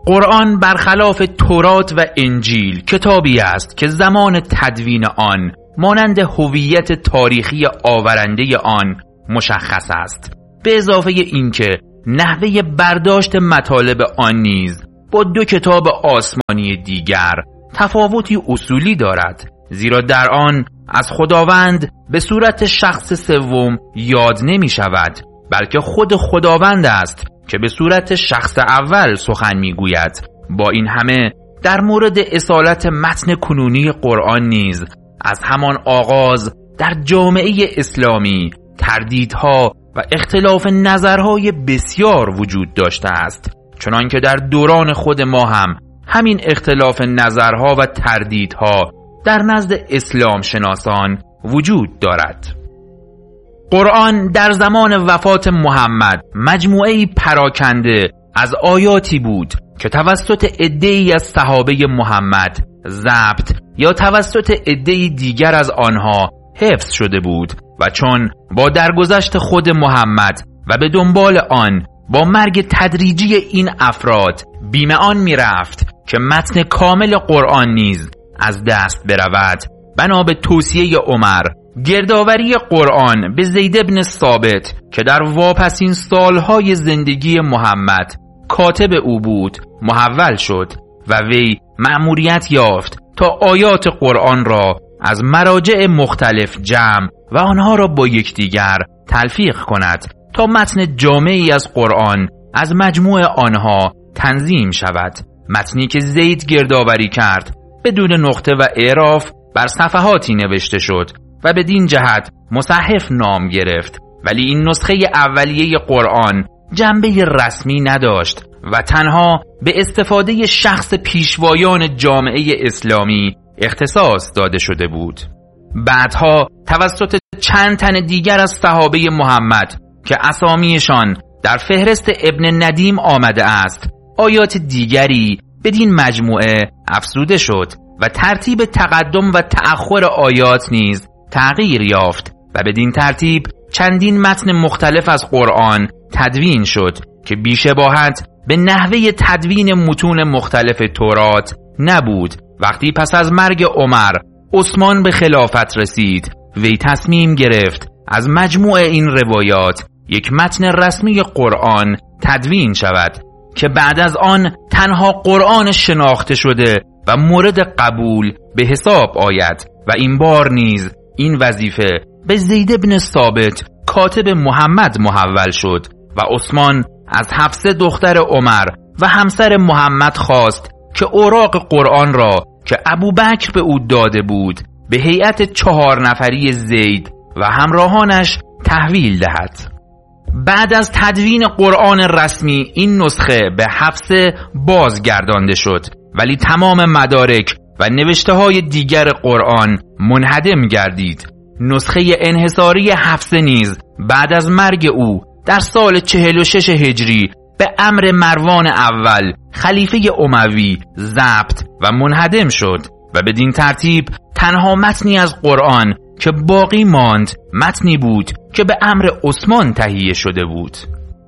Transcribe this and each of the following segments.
قرآن برخلاف تورات و انجیل کتابی است که زمان تدوین آن مانند هویت تاریخی آورنده آن مشخص است، به اضافه اینکه نحوه برداشت مطالب آن نیز با دو کتاب آسمانی دیگر تفاوتی اصولی دارد، زیرا در آن از خداوند به صورت شخص سوم یاد نمی شود، بلکه خود خداوند است که به صورت شخص اول سخن می گوید. با این همه در مورد اصالت متن کنونی قرآن نیز از همان آغاز در جامعه اسلامی تردیدها و اختلاف نظرهای بسیار وجود داشته است، چنانکه در دوران خود ما هم همین اختلاف نظرها و تردیدها در نزد اسلام شناسان وجود دارد. قرآن در زمان وفات محمد مجموعه‌ای پراکنده از آیاتی بود که توسط عده‌ای از صحابه محمد ضبط یا توسط عده‌ای دیگر از آنها حفظ شده بود و چون با درگذشت خود محمد و به دنبال آن با مرگ تدریجی این افراد بیم آن می رفت که متن کامل قرآن نیز از دست برود، بنا به توصیه عمر گردآوری قرآن به زید بن ثابت که در واپسین سالهای زندگی محمد کاتب او بود محول شد و وی مأموریت یافت تا آیات قرآن را از مراجع مختلف جمع و آنها را با یکدیگر تلفیق کند تا متن جامعی از قرآن از مجموع آنها تنظیم شود. متنی که زید گردآوری کرد بدون نقطه و اعراف بر صفحاتی نوشته شد و بدین جهت مصحف نام گرفت، ولی این نسخه اولیه قرآن جنبه رسمی نداشت و تنها به استفاده شخص پیشوایان جامعه اسلامی اختصاص داده شده بود. بعدها توسط چند تن دیگر از صحابه محمد که اسامیشان در فهرست ابن ندیم آمده است آیات دیگری بدین مجموعه افزوده شد و ترتیب تقدم و تأخر آیات نیز تغییر یافت و بدین ترتیب چندین متن مختلف از قرآن تدوین شد که بیشباهت به نحوه تدوین متون مختلف تورات نبود. وقتی پس از مرگ عمر عثمان به خلافت رسید، وی تصمیم گرفت از مجموع این روایات یک متن رسمی قرآن تدوین شود که بعد از آن تنها قرآن شناخته شده و مورد قبول به حساب آید و این بار نیز این وظیفه به زید بن ثابت کاتب محمد محول شد و عثمان از حفصه دختر عمر و همسر محمد خواست که اوراق قرآن را که ابوبکر به او داده بود به هیئت 4 نفری زید و همراهانش تحویل دهد. بعد از تدوین قرآن رسمی این نسخه به حفصه بازگردانده شد، ولی تمام مدارک و نوشته های دیگر قرآن منهدم گردید. نسخه انحصاری حفصه نیز بعد از مرگ او در سال 46 هجری به امر مروان اول خلیفه اموی ضبط و منهدم شد و بدین ترتیب تنها متنی از قرآن که باقی ماند متنی بود که به امر عثمان تهیه شده بود.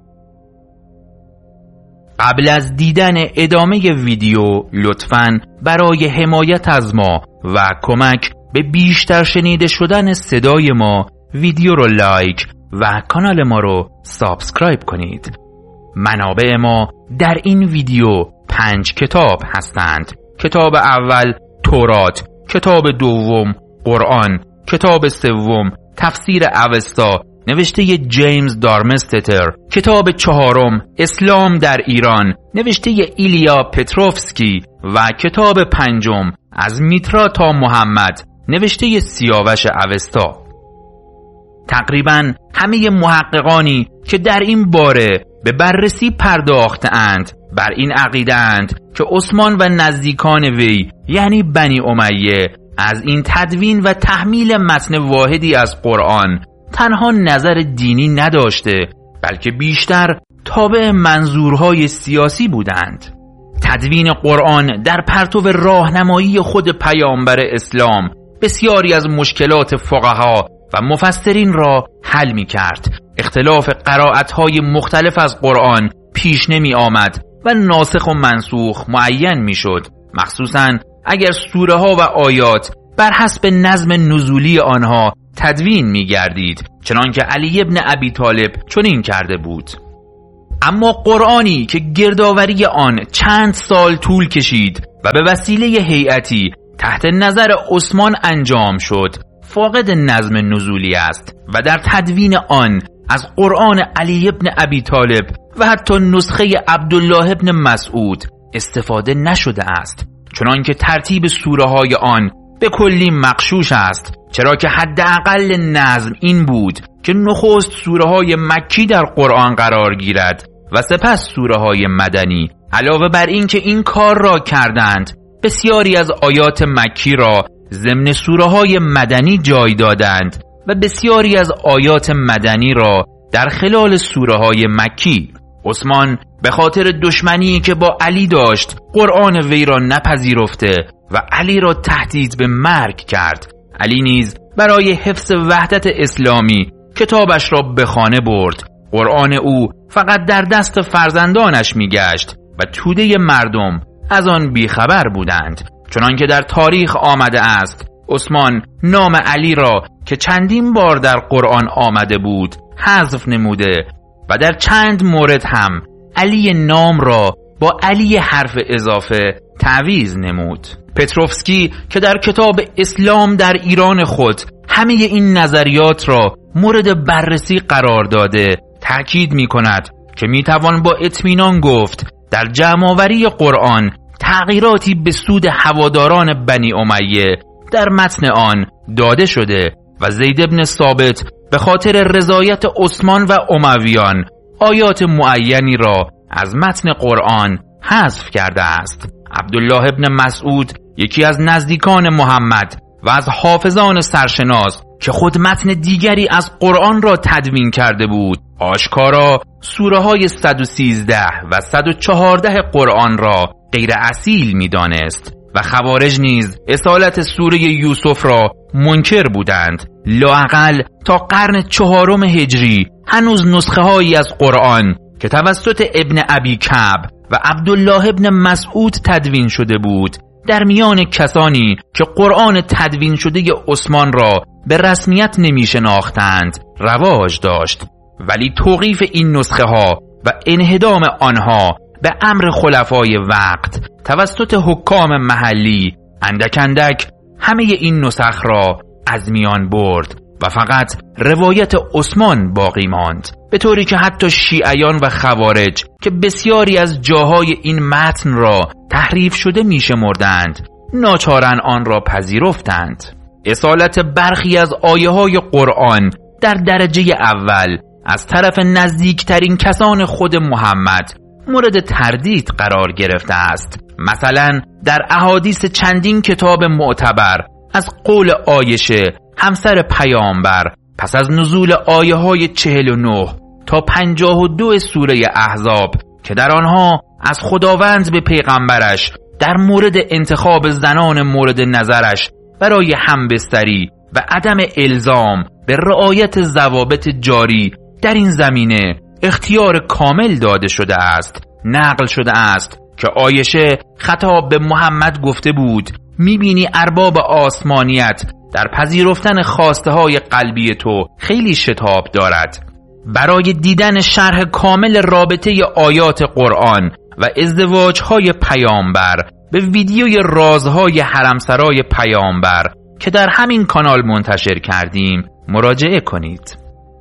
قبل از دیدن ادامه ویدیو لطفاً برای حمایت از ما و کمک به بیشتر شنیده شدن صدای ما ویدیو رو لایک و کانال ما رو سابسکرایب کنید. منابع ما در این ویدیو 5 کتاب هستند. کتاب اول تورات، کتاب دوم قرآن، کتاب سوم تفسیر اوستا نوشته جیمز دارمستتر، کتاب چهارم اسلام در ایران نوشته ایلیا پتروفسکی و کتاب پنجم از میترا تا محمد نوشته سیاوش اوستا. تقریباً همه محققانی که در این باره به بررسی پرداختند بر این عقیده اند که عثمان و نزدیکان وی یعنی بنی امیه از این تدوین و تحمیل متن واحدی از قرآن تنها نظر دینی نداشته، بلکه بیشتر تابع منظورهای سیاسی بودند. تدوین قرآن در پرتو راهنمایی خود پیامبر اسلام بسیاری از مشکلات فقها و مفسرین را حل می کرد. اختلاف قرائت‌های مختلف از قرآن پیش نمی آمد و ناسخ و منسوخ معین میشد، مخصوصاً اگر سوره ها و آیات بر حسب نظم نزولی آنها تدوین می‌گردید، چنانکه علی ابن ابی طالب چنین کرده بود. اما قرآنی که گردآوری آن چند سال طول کشید و به وسیله هیئتی تحت نظر عثمان انجام شد، فاقد نظم نزولی است و در تدوین آن از قرآن علی ابن ابی طالب و حتی نسخه عبدالله ابن مسعود استفاده نشده است، چنانکه ترتیب سوره های آن به کلی مغشوش است، چرا که حداقل نظم این بود که نخست سوره های مکی در قرآن قرار گیرد و سپس سوره های مدنی. علاوه بر این که این کار را کردند، بسیاری از آیات مکی را ضمن سوره های مدنی جای دادند و بسیاری از آیات مدنی را در خلال سوره های مکی. عثمان به خاطر دشمنی که با علی داشت قرآن وی را نپذیرفته و علی را تهدید به مرگ کرد. علی نیز برای حفظ وحدت اسلامی کتابش را به خانه برد. قرآن او فقط در دست فرزندانش میگشت و توده مردم از آن بیخبر بودند، چنانکه در تاریخ آمده است عثمان نام علی را که چندین بار در قرآن آمده بود حذف نموده و در چند مورد هم علی نام را با علی حرف اضافه تعویض نمود. پتروفسکی که در کتاب اسلام در ایران خود همه این نظریات را مورد بررسی قرار داده، تأکید می کند که می توان با اطمینان گفت در جمع‌آوری قرآن تغییراتی به سود هواداران بنی امیه در متن آن داده شده و زید بن ثابت به خاطر رضایت عثمان و امویان آیات معینی را از متن قرآن حذف کرده است. عبدالله ابن مسعود یکی از نزدیکان محمد و از حافظان سرشناس که خود متن دیگری از قرآن را تدوین کرده بود، آشکارا سوره های 113 و 114 قرآن را غیر اصیل می دانست و خوارج نیز اصالت سوره یوسف را منکر بودند. لااقل تا قرن 4 هجری هنوز نسخه هایی از قرآن که توسط ابن ابی کعب و عبدالله ابن مسعود تدوین شده بود در میان کسانی که قرآن تدوین شده عثمان را به رسمیت نمی شناختند رواج داشت، ولی توقیف این نسخه ها و انهدام آنها به امر خلفای وقت توسط حکام محلی اندک اندک همه این نسخ را از میان برد و فقط روایت عثمان باقی ماند، به طوری که حتی شیعیان و خوارج که بسیاری از جاهای این متن را تحریف شده میشمردند ناچارن آن را پذیرفتند. اصالت برخی از آیه های قرآن در درجه اول از طرف نزدیکترین کسان خود محمد مورد تردید قرار گرفته است. مثلا در احادیث چندین کتاب معتبر از قول عایشه همسر پیامبر پس از نزول آیه های 49 تا 52 سوره احزاب که در آنها از خداوند به پیغمبرش در مورد انتخاب زنان مورد نظرش برای همبستری و عدم الزام به رعایت ضوابط جاری در این زمینه اختیار کامل داده شده است، نقل شده است که عایشه خطاب به محمد گفته بود میبینی ارباب آسمانیت در پذیرفتن خواسته های قلبی تو خیلی شتاب دارد. برای دیدن شرح کامل رابطه آیات قرآن و ازدواج های پیامبر به ویدیوی رازهای حرمسرای پیامبر که در همین کانال منتشر کردیم مراجعه کنید.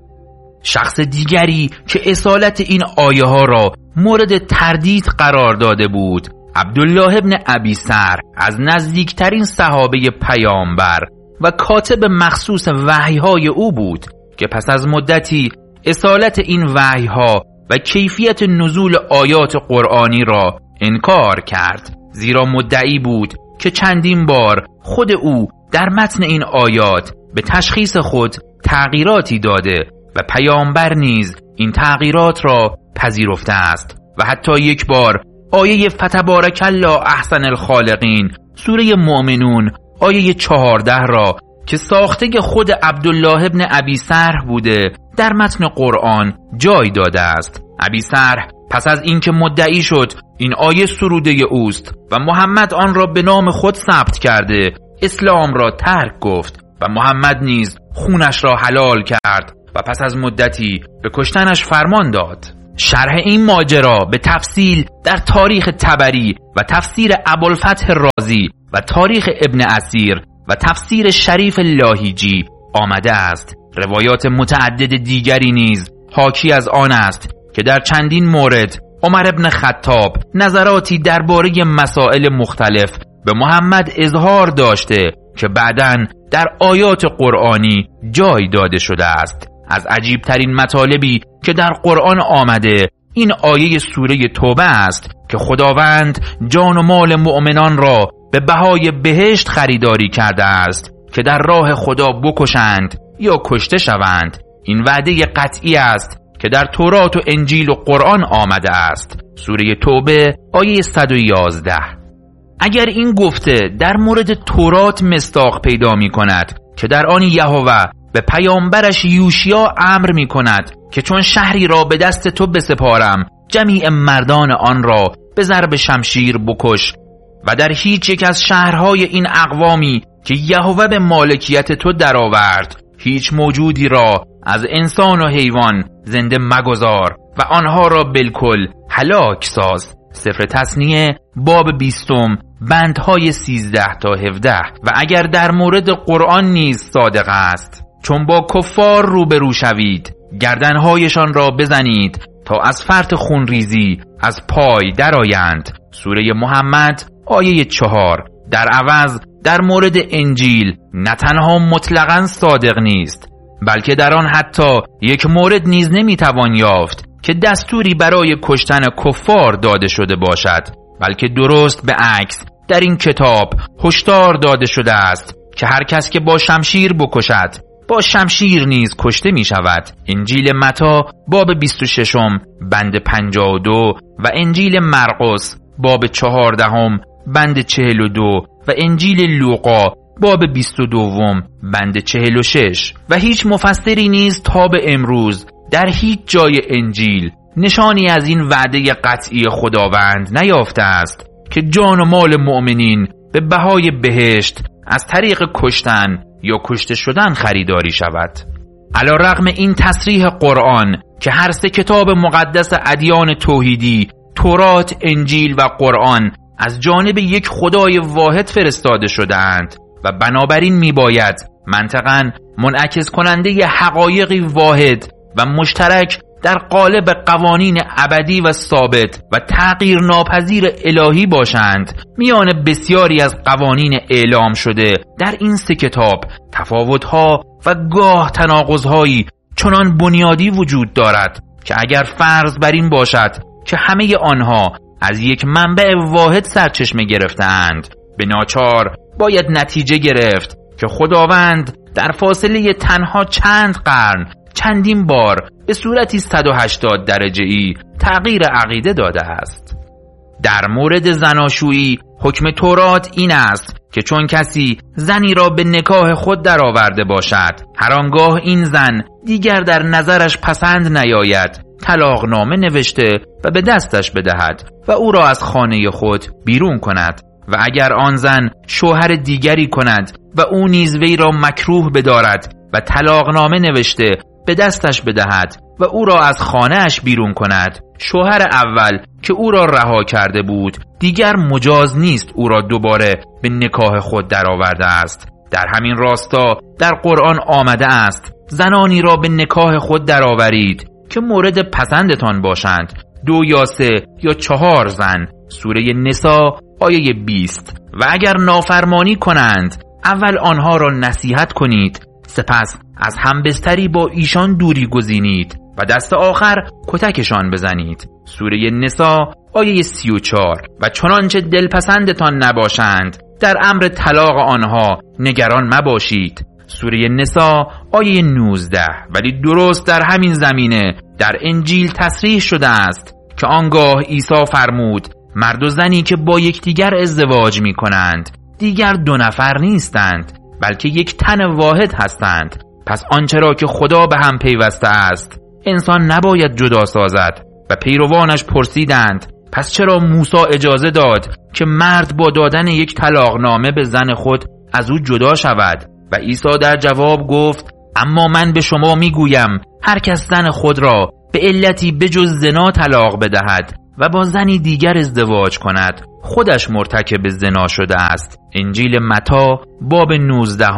شخص دیگری که اصالت این آیه ها را مورد تردید قرار داده بود عبدالله ابن ابی سر از نزدیکترین صحابه پیامبر و کاتب مخصوص وحی‌های او بود که پس از مدتی اصالت این وحی‌ها و کیفیت نزول آیات قرآنی را انکار کرد، زیرا مدعی بود که چندین بار خود او در متن این آیات به تشخیص خود تغییراتی داده و پیامبر نیز این تغییرات را پذیرفته است و حتی یک بار آیه فتبارک الله احسن الخالقین سوره مؤمنون آیه 14 را که ساخته خود عبدالله ابن ابی سرح بوده در متن قرآن جای داده است. ابی سرح پس از اینکه مدعی شد این آیه سروده اوست و محمد آن را به نام خود ثبت کرده، اسلام را ترک گفت و محمد نیز خونش را حلال کرد و پس از مدتی به کشتنش فرمان داد. شرح این ماجرا به تفصیل در تاریخ طبری و تفسیر ابوالفتح رازی و تاریخ ابن اسیر و تفسیر شریف لاهیجی آمده است. روایات متعدد دیگری نیز حاکی از آن است که در چندین مورد عمر ابن خطاب نظراتی درباره مسائل مختلف به محمد اظهار داشته که بعداً در آیات قرآنی جای داده شده است. از عجیب ترین مطالبی که در قرآن آمده این آیه سوره توبه است که خداوند جان و مال مؤمنان را به بهای بهشت خریداری کرده است که در راه خدا بکشند یا کشته شوند. این وعده قطعی است که در تورات و انجیل و قرآن آمده است. سوره توبه آیه 111. اگر این گفته در مورد تورات مصداق پیدا می کند که در آن یهوه به پیامبرش یوشیا امر می کند که چون شهری را به دست تو بسپارم جمیع مردان آن را به ضرب شمشیر بکش و در هیچ یک از شهرهای این اقوامی که یهوه به مالکیت تو درآورد هیچ موجودی را از انسان و حیوان زنده مگذار و آنها را بالکل هلاک ساز. سفر تثنیه باب 20 بندهای 13 تا 17. و اگر در مورد قرآن نیز صادق است، چون با کفار روبرو شوید گردنهایشان را بزنید تا از فرط خونریزی از پای درآیند. سوره محمد آیه 4. در عوض در مورد انجیل نه تنها مطلقاً صادق نیست، بلکه در آن حتی یک مورد نیز نمیتوان یافت که دستوری برای کشتن کفار داده شده باشد، بلکه درست به عکس در این کتاب هشدار داده شده است که هر کس که با شمشیر بکشد با شمشیر نیز کشته می شود. انجیل متی باب 26 بند 52 و انجیل مرقس باب 14 بند 42 و انجیل لوقا باب 22 بند 46. و هیچ مفسری نیز تا به امروز در هیچ جای انجیل نشانی از این وعده قطعی خداوند نیافته است که جان و مال مؤمنین به بهای بهشت از طریق کشتن یا کشته شدن خریداری شود. علی رغم این تصریح قرآن که هر سه کتاب مقدس ادیان توحیدی تورات، انجیل و قرآن از جانب یک خدای واحد فرستاده شده‌اند و بنابراین میباید منطقاً منعکس کننده حقایقی واحد و مشترک در قالب قوانین ابدی و ثابت و تغییر ناپذیر الهی باشند، میان بسیاری از قوانین اعلام شده در این سه کتاب تفاوت‌ها و گاه تناقض‌هایی چنان بنیادی وجود دارد که اگر فرض بر این باشد که همه آنها از یک منبع واحد سرچشمه گرفتند، به ناچار باید نتیجه گرفت که خداوند در فاصله تنها چند قرن چندین بار به صورتی 180 درجه‌ای تغییر عقیده داده است. در مورد زناشویی حکم تورات این است که چون کسی زنی را به نکاح خود درآورده باشد، هر آنگاه این زن دیگر در نظرش پسند نیاید، طلاقنامه نوشته و به دستش بدهد و او را از خانه خود بیرون کند. و اگر آن زن شوهر دیگری کند و او نیز وی را مکروه بدارد و طلاقنامه نوشته به دستش بدهد و او را از خانه‌اش بیرون کند، شوهر اول که او را رها کرده بود دیگر مجاز نیست او را دوباره به نکاح خود درآورده است. در همین راستا در قرآن آمده است زنانی را به نکاح خود درآورید که مورد پسندتان باشند، 2 یا 3 یا 4 زن. سوره نساء آیه 20. و اگر نافرمانی کنند اول آنها را نصیحت کنید، سپس از همبستری با ایشان دوری گزینید و دست آخر کتکشان بزنید. سوره نساء آیه 34. و چنانچه دلپسندتان نباشند در امر طلاق آنها نگران مباشید. سوره نساء آیه 19. ولی درست در همین زمینه در انجیل تصریح شده است که آنگاه عیسی فرمود مرد و زنی که با یکدیگر ازدواج می کنند دیگر 2 نفر نیستند بلکه یک تن واحد هستند. پس آنچه را که خدا به هم پیوسته است انسان نباید جدا سازد. و پیروانش پرسیدند پس چرا موسی اجازه داد که مرد با دادن یک طلاقنامه به زن خود از او جدا شود؟ و عیسی در جواب گفت اما من به شما میگویم هر کس زن خود را به علتی بجز زنا طلاق بدهد و با زنی دیگر ازدواج کند خودش مرتکب زنا شده است. انجیل متی باب 19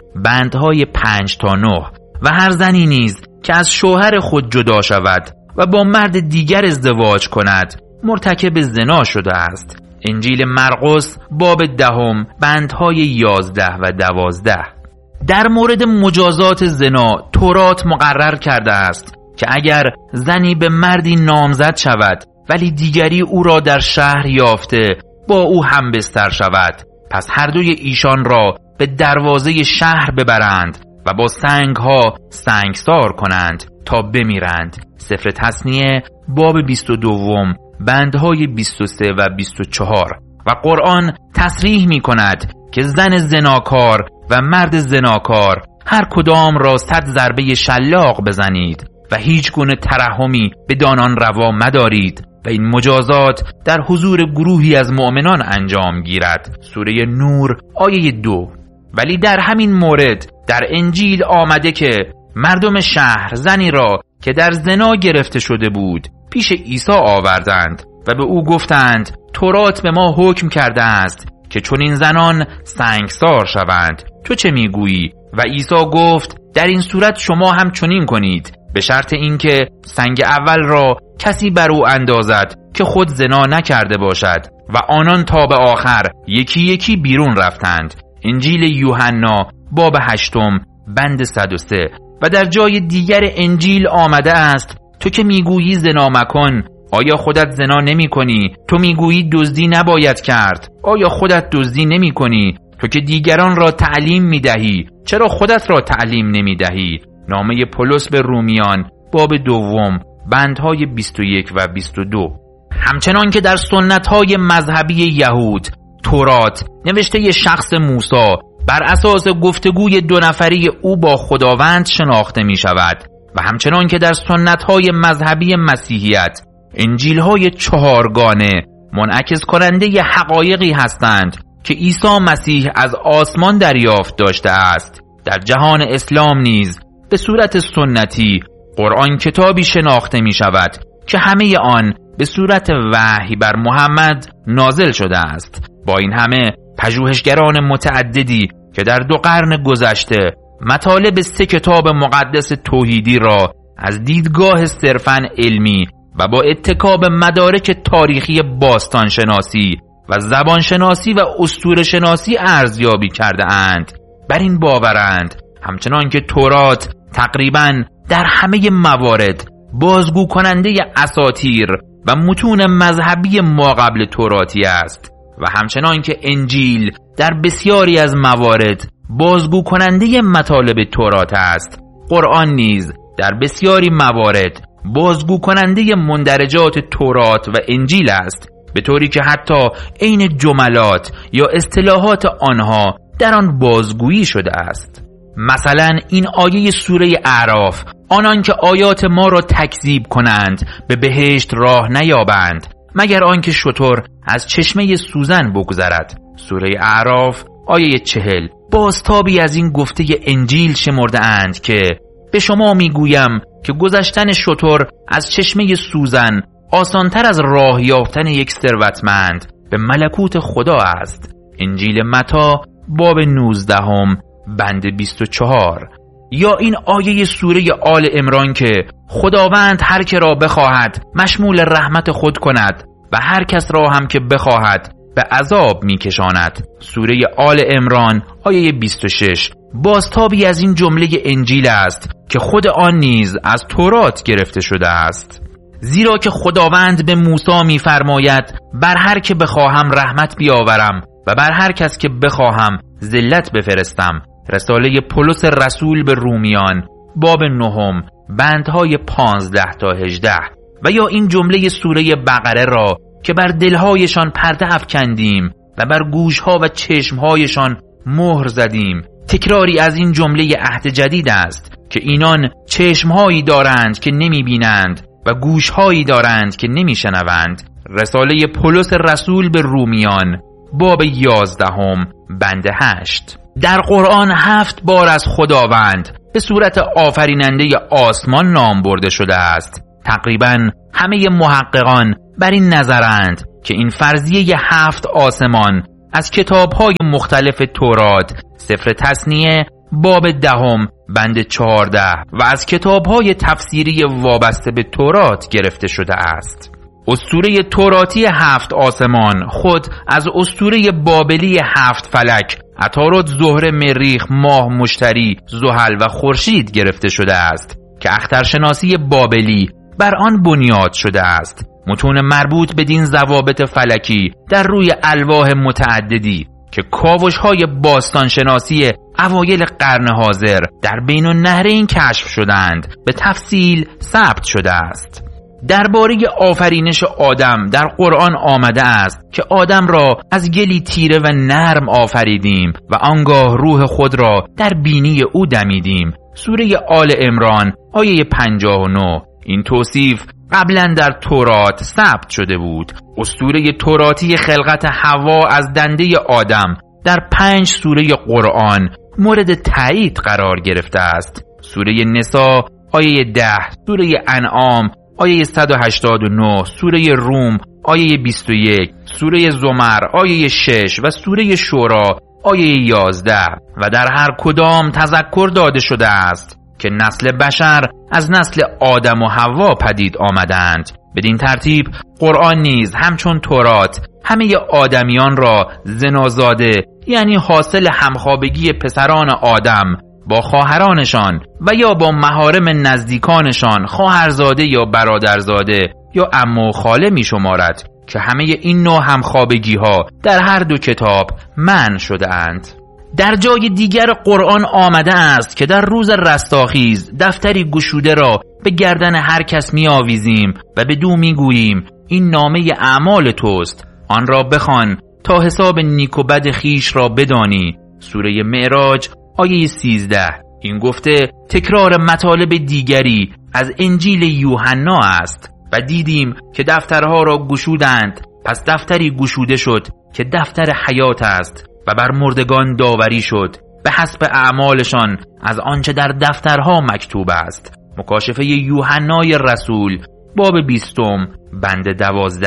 بندهای 5 تا 9. و هر زنی نیز که از شوهر خود جدا شود و با مرد دیگر ازدواج کند مرتکب زنا شده است. انجیل مرقس باب 10 بندهای 11 و 12. در مورد مجازات زنا تورات مقرر کرده است که اگر زنی به مردی نامزد شود ولی دیگری او را در شهر یافته با او هم بستر شود، پس هر دوی ایشان را به دروازه شهر ببرند و با سنگها سنگسار کنند تا بمیرند. سفر تثنیه باب 22 بندهای 23 و 24. و قرآن تصریح می کند که زن زناکار و مرد زناکار هر کدام را 100 ضربه شلاق بزنید و هیچ گونه ترحمی به دانان روا مدارید و این مجازات در حضور گروهی از مؤمنان انجام گیرد. سوره نور آیه 2. ولی در همین مورد در انجیل آمده که مردم شهر زنی را که در زنا گرفته شده بود پیش عیسی آوردند و به او گفتند تورات به ما حکم کرده است که چون این زنان سنگسار شوند، تو چه میگویی؟ و عیسی گفت در این صورت شما هم چنین کنید، به شرط اینکه سنگ اول را کسی بر او اندازد که خود زنا نکرده باشد. و آنان تا به آخر یکی یکی بیرون رفتند. انجیل یوحنا باب 8 بند 103. و در جای دیگر انجیل آمده است تو که میگویی زنا مکن، آیا خودت زنا نمی کنی؟ تو میگویی دزدی نباید کرد، آیا خودت دزدی نمی کنی؟ تو که دیگران را تعلیم می دهی، چرا خودت را تعلیم نمی دهی؟ نامه پولس به رومیان باب 2 بندهای 21 و 22. همچنان که در سنت‌های مذهبی یهود تورات نوشته شخص موسی بر اساس گفتگوی 2 نفری او با خداوند شناخته می شود و همچنان که در سنت‌های مذهبی مسیحیت انجیل‌های 4 گانه منعکس کننده حقایقی هستند که عیسی مسیح از آسمان دریافت داشته است، در جهان اسلام نیز به صورت سنتی قرآن کتابی شناخته می شود که همه آن به صورت وحی بر محمد نازل شده است. با این همه پژوهشگران متعددی که در 2 قرن گذشته مطالب 3 کتاب مقدس توحیدی را از دیدگاه صرفاً علمی و با اتکا به مدارک تاریخی باستانشناسی و زبانشناسی و اسطوره‌شناسی ارزیابی کرده اند، بر این باورند همچنان که تورات تقریباً در همه موارد بازگو کننده اساطیر و متون مذهبی ماقبل توراتی است و همچنان که انجیل در بسیاری از موارد بازگو کننده مطالب تورات است، قرآن نیز در بسیاری موارد بازگو کننده مندرجات تورات و انجیل است، به طوری که حتی عین جملات یا اصطلاحات آنها در آن بازگویی شده است. مثلا این آیه سوره اعراف، آنان که آیات ما را تکذیب کنند به بهشت راه نیابند مگر آنکه شتر از چشمه سوزن بگذرد. سوره اعراف آیه 40. بازتابی از این گفته انجیل شمرده اند که به شما میگویم که گذشتن شتر از چشمه سوزن آسانتر از راه یافتن یک ثروتمند به ملکوت خدا است. انجیل متی باب 19 بند 24. یا این آیه سوره آل عمران که خداوند هر که را بخواهد مشمول رحمت خود کند و هر کس را هم که بخواهد به عذاب میکشاند. سوره آل عمران آیه 26 بازتابی از این جمله انجیل است که خود آن نیز از تورات گرفته شده است. زیرا که خداوند به موسی می‌فرماید بر هر که بخواهم رحمت بیاورم و بر هر کس که بخواهم ذلت بفرستم. رساله پولس رسول به رومیان باب 9 بندهای 15 تا 18. و یا این جمله سوره بقره را که بر دلهایشان پرده افکندیم و بر گوشها و چشمهایشان مهر زدیم. تکراری از این جمله عهد جدید است که اینان چشمهایی دارند که نمی بینند و گوشهایی دارند که نمیشنوند. رساله پولس رسول به رومیان باب 11 بند 8. در قرآن 7 بار از خداوند به صورت آفریننده آسمان نام برده شده است. تقریباً همه محققان بر این نظرند که این فرضیه 7 آسمان از کتاب‌های مختلف تورات، سفر تثنیه باب 10 بند 14 و از کتاب‌های تفسیری وابسته به تورات گرفته شده است. اسطوره توراتی 7 آسمان خود از اسطوره بابلی 7 فلک، عطارد، زهره، مریخ، ماه، مشتری، زحل و خورشید گرفته شده است که اخترشناسی بابلی بر آن بنیاد شده است. متون مربوط بدین ضوابط فلکی در روی الواح متعددی که کاوش‌های باستانشناسی اوایل قرن حاضر در بین النهرین کشف شدند به تفصیل ثبت شده است. درباره آفرینش آدم در قرآن آمده است که آدم را از گلی تیره و نرم آفریدیم و آنگاه روح خود را در بینی او دمیدیم. سوره آل عمران آیه 59. این توصیف قبلا در تورات ثبت شده بود. اسطوره توراتی خلقت حوا از دنده آدم در 5 سوره قرآن مورد تایید قرار گرفته است. سوره نساء آیه 10، سوره انعام آیه 189، سوره روم آیه 21، سوره زمر آیه 6 و سوره شورا آیه 11 و در هر کدام تذکر داده شده است که نسل بشر از نسل آدم و حوا پدید آمدند. بدین ترتیب قرآن نیز همچون تورات همه آدمیان را زنازاده، یعنی حاصل همخوابگی پسران آدم با خواهرانشان و یا با محارم نزدیکانشان، خواهرزاده یا برادرزاده یا عمو و خاله می شمارد که همه این نوع همخوابگی ها در هر دو کتاب منع شده اند. در جای دیگر قرآن آمده است که در روز رستاخیز دفتری گشوده را به گردن هر کس می آویزیم و به دو می گوییم این نامه اعمال توست، آن را بخوان تا حساب نیک و بد خیش را بدانی. سوره معراج آیه 13. این گفته تکرار مطالب دیگری از انجیل یوحنا است. و دیدیم که دفترها را گشودند، پس دفتری گشوده شد که دفتر حیات است و بر مردگان داوری شد به حسب اعمالشان از آنچه در دفترها مکتوب است. مکاشفه یوحنای رسول باب 20 بند 12.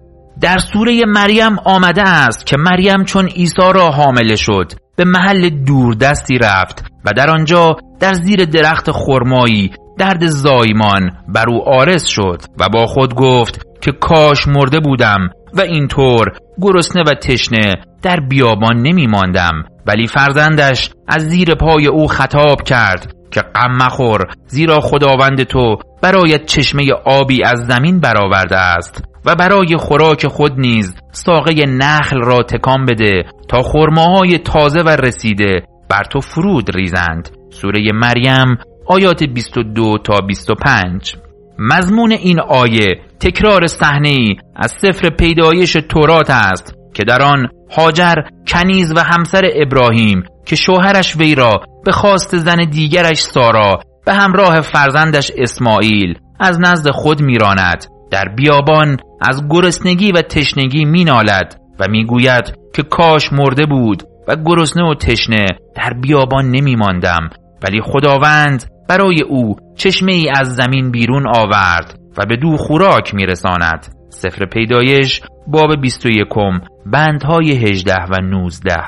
در سوره مریم آمده است که مریم چون عیسی را حامله شد به محل دوردستی رفت و در آنجا در زیر درخت خرمایی درد زایمان بر او عارض شد و با خود گفت که کاش مرده بودم و اینطور گرسنه و تشنه در بیابان نمی ماندم. ولی فرزندش از زیر پای او خطاب کرد که غم مخور، زیرا خداوند تو برایت چشمه آبی از زمین برآورده است و برای خوراک خود نیز ساقه نخل را تکان بده تا خرماهای تازه و رسیده بر تو فرود ریزند. سوره مریم آیات 22 تا 25. مضمون این آیه تکرار صحنه‌ای از سفر پیدایش تورات است که در آن هاجر کنیز و همسر ابراهیم که شوهرش وی را به خواست زن دیگرش سارا به همراه فرزندش اسماعیل از نزد خود میراند. در بیابان از گرسنگی و تشنگی مینالد و میگوید که کاش مرده بود و گرسنه و تشنه در بیابان نمیماندم. ولی خداوند برای او چشمه ای از زمین بیرون آورد و به دو خوراک میرساند. سفر پیدایش باب 21 بندهای 18 و 19.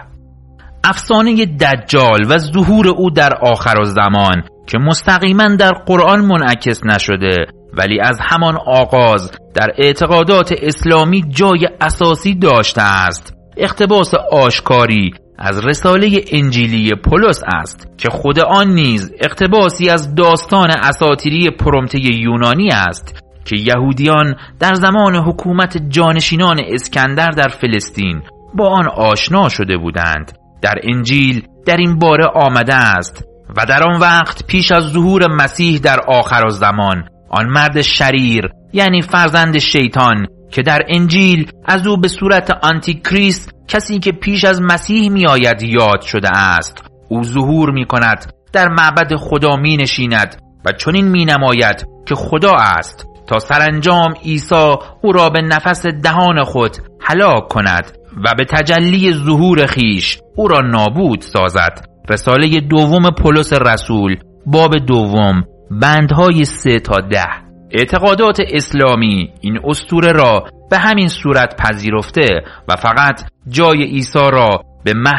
افسانه دجال و ظهور او در آخرالزمان که مستقیما در قرآن منعکس نشده ولی از همان آغاز در اعتقادات اسلامی جای اساسی داشته است، اقتباس آشکاری از رساله انجیلی پولس است که خود آن نیز اقتباسی از داستان اساطیری پرومته یونانی است که یهودیان در زمان حکومت جانشینان اسکندر در فلسطین با آن آشنا شده بودند. در انجیل در این باره آمده است و در آن وقت پیش از ظهور مسیح در آخرالزمان آن مرد شریر، یعنی فرزند شیطان که در انجیل از او به صورت آنتیکریست، کسی که پیش از مسیح می آید، یاد شده است، او ظهور می کند، در معبد خدا می نشیند و چنین می نماید که خدا است. تا سرانجام عیسی او را به نفس دهان خود هلاک کند و به تجلی ظهور خیش او را نابود سازد. رساله دوم پولس رسول باب دوم بندهای 3 تا 10. اعتقادات اسلامی این اسطوره را به همین صورت پذیرفته و فقط جای عیسی را به